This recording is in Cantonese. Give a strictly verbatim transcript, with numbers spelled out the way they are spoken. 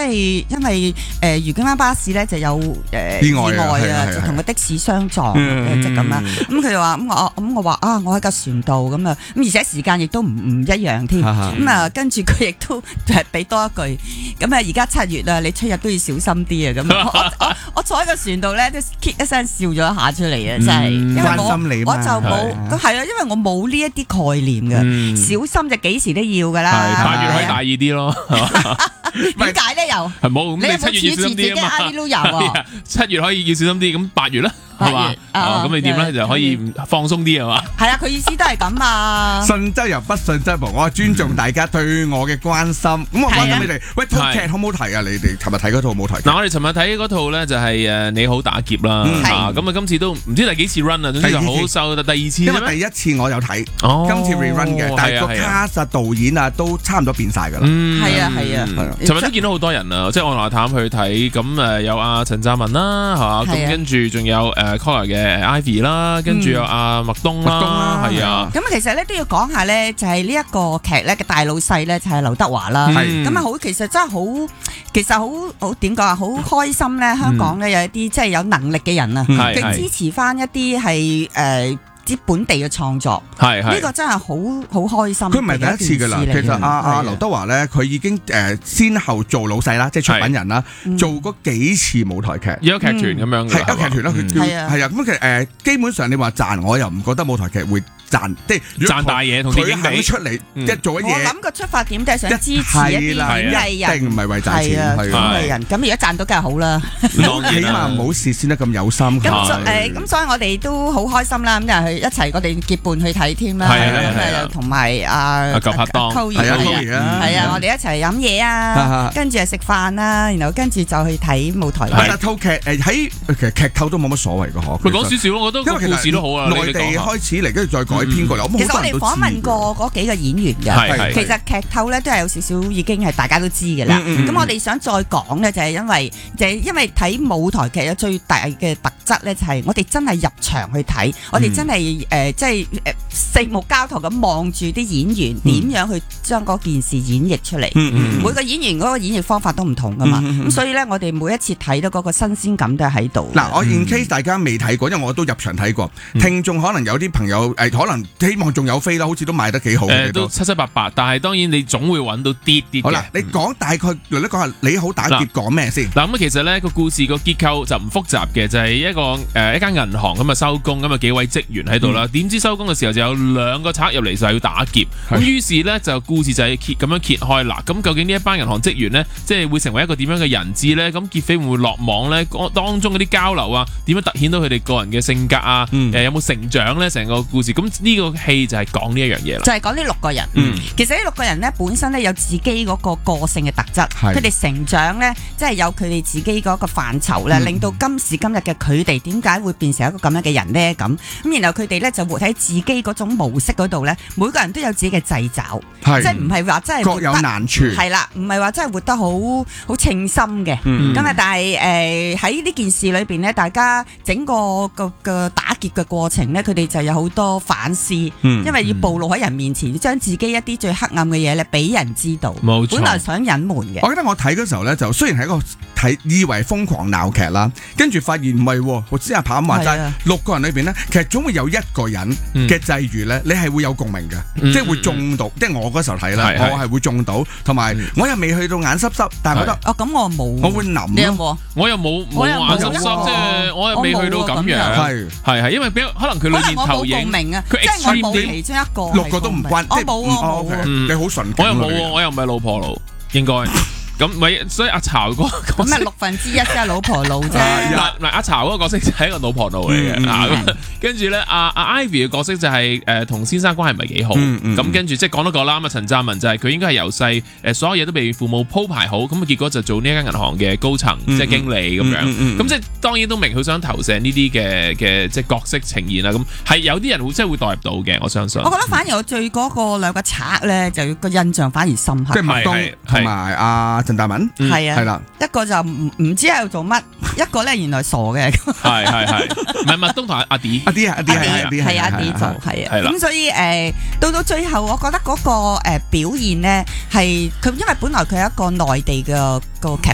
係因為誒愉景灣巴士咧就有誒意外啊，就同個的士相撞，即係咁啦。咁佢就話咁我咁我話啊，我喺架船度咁啊，咁而且時間亦都唔唔一樣添。咁啊，跟住佢亦都係俾多一句，咁啊而家七月啦，你出入都要小心啲啊。咁我我我坐喺個船度咧都 kick 一聲笑咗一下出嚟啊，真係，因為我我就冇，咁係啊，因為我冇呢一啲概念嘅，小心就幾時都要噶啦。 八月可以大意啲咯。 點解咧？又係冇咁，你七月要小心啲啊嘛。七月可以要小心啲，咁八月咧？係嘛？咁你點咧就可以放鬆啲係嘛？ 係啊，佢意思都係咁啊。 信則有，不信則無。我尊重大家對我嘅關心。咁我關心你哋，喂，套劇好唔好睇啊？你哋尋日睇嗰套好唔好睇？ 嗱，我哋尋日睇嗰套咧就係誒你好打劫啦。咁啊，今次都唔知第幾次 run 啊，總之就好收。第二次因為第一次我有睇，今次 re-run 嘅，但係個 cast 啊、導演啊都差唔多變晒㗎啦。 係啊係啊， 尋日都見到好多人啊，即係我同阿譚去睇，咁誒有阿陳湛文啦，係嘛？咁跟住仲有誒。誒 Collar 嘅 Ivy 啦，跟住有阿麥冬啦，係啊。咁其實咧都要講下咧，就係呢一個劇咧嘅大老細咧就係劉德華啦。咁啊好，其實真係好，其實好好點講啊，好開心咧！香港咧有一啲即係有能力嘅人啊，佢支持翻一啲係誒。啲本地嘅創作，係係呢個真係好好開心。 佢唔係第一次㗎啦，其實阿阿劉德華咧，佢已經誒先後做老細啦，即係出品人啦，做過幾次舞台劇， 有劇團咁樣嘅， 係有劇團啦，佢係啊係啊。咁其實誒基本上你話賺，我又唔覺得舞台劇會賺，即係賺大嘢同電影比出嚟即係做乜嘢。 我諗個出發點都係想支持一啲演藝人， 並唔係為賺錢， 係演藝人。咁而家賺到梗係好啦， 起碼唔好事先得咁有心。 咁誒咁，所以我哋都好開心啦。咁就係一齊我哋結伴去睇添啦，咁啊同埋阿舊拍檔， 係啊係啊，我哋一齊飲嘢啊，跟住啊食飯啦，然後跟住就去睇舞台劇。 其實套劇誒喺其實劇透都冇乜所謂嘅嗬。 佢講少少咯，我覺得個故事都好啊。 內地開始嚟，跟住再改編過嚟。 其實我哋訪問過嗰幾個演員嘅，其實劇透咧都係有少少已經係大家都知嘅啦。咁我哋想再講咧，就係因為就係因為睇舞台劇有最大嘅特質咧，就係我哋真係入場去睇，我哋真係誒即係誒四目交投咁望住啲演員點樣去將嗰件事演繹出嚟。每個演員嗰個演繹方法都唔同噶嘛，咁所以咧我哋每一次睇到嗰個新鮮感都係喺度。 嗱，我 in case 大家未睇過，因為我都入場睇過，聽眾可能有啲朋友誒可能希望仲有飛啦，好似都賣得幾好嘅， 都七七八八，但係當然你總會揾到啲啲嘅。 好啦，你講大概，你講下你好打劫講咩先？ 嗱咁其實咧個故事個結構就唔複雜嘅，就係一個誒一間銀行咁啊收工，咁啊幾位職員喺度啦，點知收工嘅時候就有兩個賊入嚟就係要打劫，咁於是咧就故事就係揭咁樣揭開啦。咁究竟呢一班銀行職員咧，即係會成為一個點樣嘅人質咧？咁劫匪會唔會落網咧？當中嗰啲交流啊，點樣突顯到佢哋個人嘅性格啊？誒有冇成長咧？成個故事咁呢個戲就係講呢一樣嘢啦。 就係講呢六個人，嗯、其實呢六個人咧本身咧有自己嗰個個性嘅特質，佢哋成長咧即係有佢哋自己嗰個範疇咧，嗯、令到今時今日嘅佢哋點解會變成一個咁樣嘅人咧？咁咁然後佢哋咧就活喺自己嗰種模式嗰度咧，每個人都有自己嘅掣肘，是即係唔係話真係各有難處， 係啦，唔係話真係活得好好稱心嘅，咁啊、嗯，但係誒喺呢件事裏邊咧，大家整個個個打劫嘅過程咧，佢哋就有好多反思，嗯、因為要暴露喺人面前，將自己一啲最黑暗嘅嘢咧俾人知道，冇錯，本來想隱瞞嘅。 我記得我睇嗰時候咧，就雖然係一個睇以為瘋狂鬧劇啦，跟住發現唔係，我知阿柏咁話齋，的六個人裏邊咧，其實總會有一個人嘅際遇咧，你係會有共鳴嘅，嗯、即係會中毒。即係、嗯、我嗰時候睇啦，嗯、我係會中到，同埋我又未去到眼濕濕，但係覺得哦咁我冇， 我會諗咯， 我又冇冇眼濕濕，即係我又未去到咁樣，係係係，因為比較可能佢裏面投影，佢 extreme 啲， 其中一個六個都唔關， 我冇啊， 你好純， 我又冇喎，我又唔係老婆佬，應該。咁咪所以阿巢嗰個角色咁咪六分之一即係老婆佬啫。 嗱嗱阿巢嗰個角色就係一個老婆佬嚟嘅啊。跟住咧阿阿 Ivy 嘅角色就係誒同先生關係唔係幾好。咁跟住即係講多個啦。咁啊陳湛文就係佢應該係由細誒所有嘢都被父母鋪排好。咁啊結果就做呢一間銀行嘅高層即係經理咁樣。咁即係當然都明佢想投射呢啲嘅嘅即係角色呈現啦。咁係有啲人會真係會代入到嘅，我相信。 我覺得反而我最嗰個兩個賊咧，就個印象反而深刻。 即係麥冬同埋阿陳大文， 係啊，係啦，一個就唔唔知喺度做乜，一個咧原來傻嘅，係係係，唔係麥冬同阿阿 D， 阿 D 阿 D 係阿 D 係阿 D 做，係啊，咁所以誒到到最後，我覺得嗰個誒表現咧係佢，因為本來佢係一個內地嘅個劇